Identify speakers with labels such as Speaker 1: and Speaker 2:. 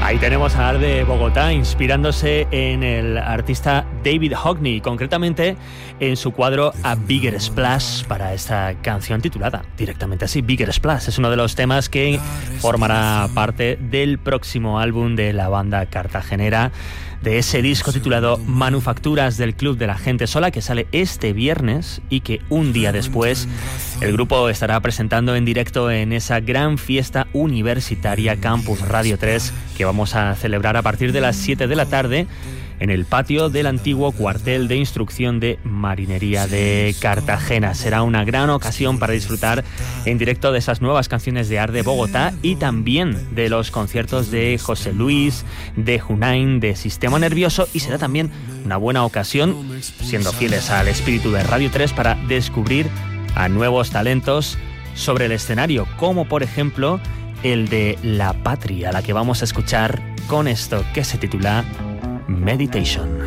Speaker 1: Ahí tenemos a Arde Bogotá inspirándose en el artista David Hockney, concretamente en su cuadro A Bigger Splash para esta canción titulada directamente así, Bigger Splash. Es uno de los temas que formará parte del próximo álbum de la banda cartagenera, de ese disco titulado Manufacturas del Club de la Gente Sola, que sale este viernes y que un día después el grupo estará presentando en directo en esa gran fiesta universitaria Campus Radio 3 que vamos a celebrar a partir de las 7 de la tarde en el patio del antiguo cuartel de instrucción de Marinería de Cartagena. Será una gran ocasión para disfrutar en directo de esas nuevas canciones de Arde Bogotá y también de los conciertos de José Luis, de Hunain, de Sistema Nervioso, y será también una buena ocasión, siendo fieles al espíritu de Radio 3, para descubrir a nuevos talentos sobre el escenario, como por ejemplo el de La Patria, a la que vamos a escuchar con esto que se titula Meditation.